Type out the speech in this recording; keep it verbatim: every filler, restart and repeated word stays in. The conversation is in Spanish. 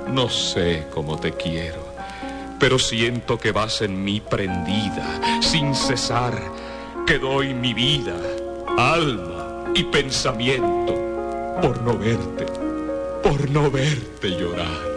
No sé cómo te quiero, pero siento que vas en mí prendida, sin cesar, que doy mi vida, alma y pensamiento por no verte, por no verte llorar.